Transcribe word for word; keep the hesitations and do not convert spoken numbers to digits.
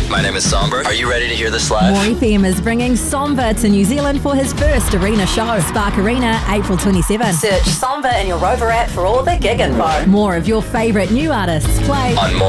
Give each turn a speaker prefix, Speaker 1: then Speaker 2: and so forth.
Speaker 1: My name is Somber. Are you ready to hear this live?
Speaker 2: More F M is bringing Somber to New Zealand for his first arena show. Spark Arena, April twenty-seventh. Search Somber in your Rover app for all the gig info. More of your favourite new artists play
Speaker 1: On More